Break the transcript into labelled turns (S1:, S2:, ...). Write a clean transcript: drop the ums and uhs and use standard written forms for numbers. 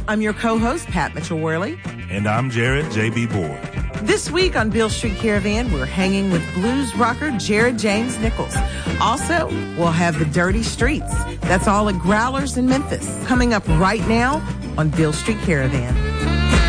S1: I'm your co-host, Pat Mitchell-Worley.
S2: And I'm Jared J.B. Boyd.
S1: This week on Beale Street Caravan, we're hanging with blues rocker Jared James Nichols. Also, we'll have the Dirty Streets. That's all at Growlers in Memphis. Coming up right now on Beale Street Caravan.